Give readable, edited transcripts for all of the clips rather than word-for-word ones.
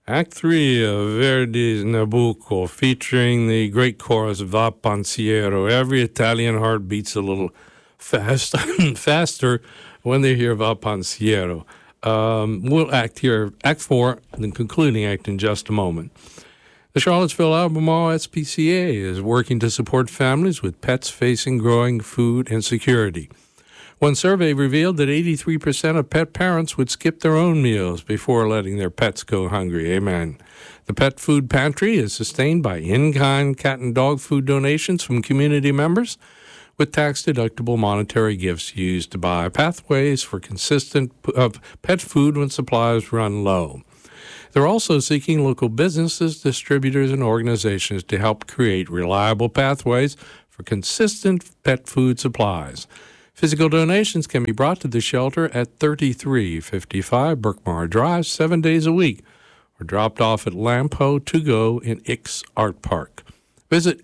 Act 3 of Verdi's Nabucco, featuring the great chorus Va Pensiero. Every Italian heart beats a little faster when they hear Va Pensiero. We'll act 4, the concluding act in just a moment. The Charlottesville Albemarle SPCA is working to support families with pets facing growing food insecurity. One survey revealed that 83% of pet parents would skip their own meals before letting their pets go hungry. Amen. The Pet Food Pantry is sustained by in-kind cat and dog food donations from community members, with tax-deductible monetary gifts used to buy pathways for consistent pet food when supplies run low. They're also seeking local businesses, distributors, and organizations to help create reliable pathways for consistent pet food supplies. Physical donations can be brought to the shelter at 3355 Berkmar Drive 7 days a week, or dropped off at Lampo To Go in Ix Art Park. Visit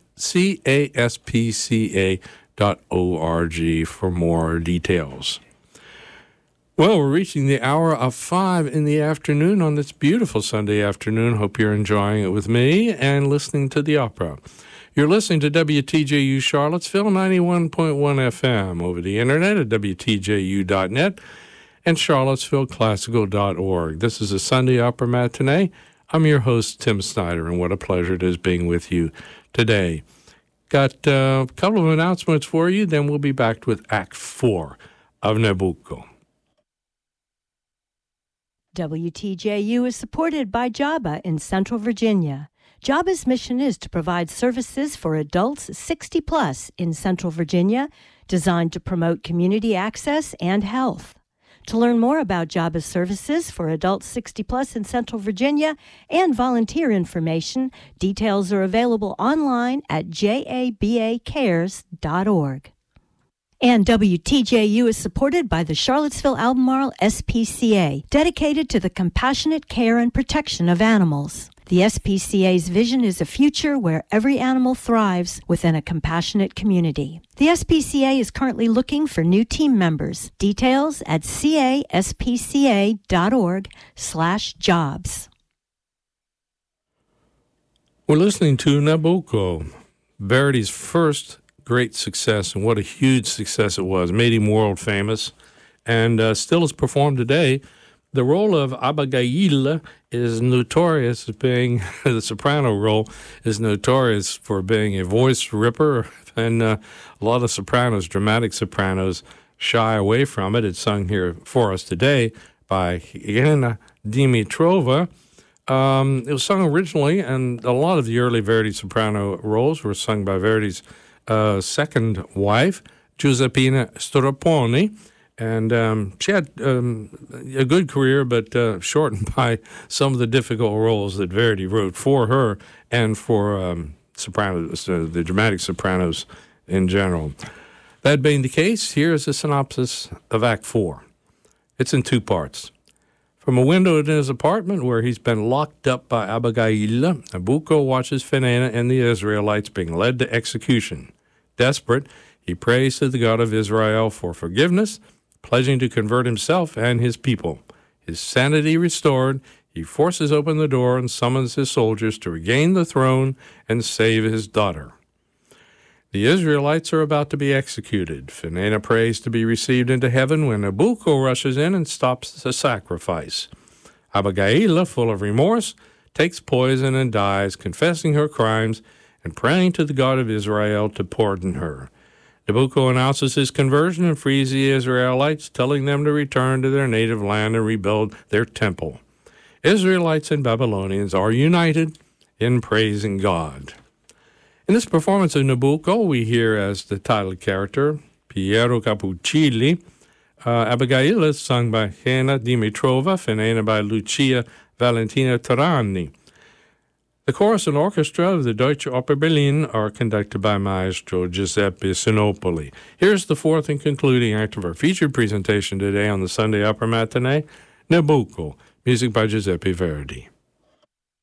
caspca.org for more details. Well, we're reaching the hour of 5 in the afternoon on this beautiful Sunday afternoon. Hope you're enjoying it with me and listening to the opera. You're listening to WTJU Charlottesville 91.1 FM over the internet at WTJU.net and CharlottesvilleClassical.org. This is a Sunday Opera Matinee. I'm your host, Tim Snyder, and what a pleasure it is being with you today. Got a couple of announcements for you, then we'll be back with Act 4 of Nabucco. WTJU is supported by JABA in Central Virginia. JABA's mission is to provide services for adults 60 plus in Central Virginia, designed to promote community access and health. To learn more about JABA's services for adults 60 plus in Central Virginia and volunteer information, details are available online at jabacares.org. And WTJU is supported by the Charlottesville Albemarle SPCA, dedicated to the compassionate care and protection of animals. The SPCA's vision is a future where every animal thrives within a compassionate community. The SPCA is currently looking for new team members. Details at caspca.org/jobs. We're listening to Nabucco, Verdi's first great success, and what a huge success it was. Made him world famous, and still is performed today. The role of Abigail is notorious as being, the soprano role is notorious for being a voice ripper, and a lot of sopranos, dramatic sopranos, shy away from it. It's sung here for us today by Elena Dimitrova. It was sung originally, and a lot of the early Verdi soprano roles were sung by Verdi's second wife, Giuseppina Storoponi. And she had a good career, but shortened by some of the difficult roles that Verdi wrote for her and for sopranos, the dramatic sopranos in general. That being the case, here is a synopsis of Act 4. It's in 2 parts. From a window in his apartment where he's been locked up by Abigail, Nabucco watches Fenena and the Israelites being led to execution. Desperate, he prays to the God of Israel for forgiveness, pledging to convert himself and his people. His sanity restored, he forces open the door and summons his soldiers to regain the throne and save his daughter. The Israelites are about to be executed. Fenena prays to be received into heaven when Nabucco rushes in and stops the sacrifice. Abigail, full of remorse, takes poison and dies, confessing her crimes and praying to the God of Israel to pardon her. Nabucco announces his conversion and frees the Israelites, telling them to return to their native land and rebuild their temple. Israelites and Babylonians are united in praising God. In this performance of Nabucco, we hear as the title character, Piero Capuccilli. Abigail is sung by Elena Dimitrova, Fenena by Lucia Valentina Tarani. The chorus and orchestra of the Deutsche Oper Berlin are conducted by Maestro Giuseppe Sinopoli. Here's the fourth and concluding act of our featured presentation today on the Sunday Opera Matinee, Nabucco, music by Giuseppe Verdi.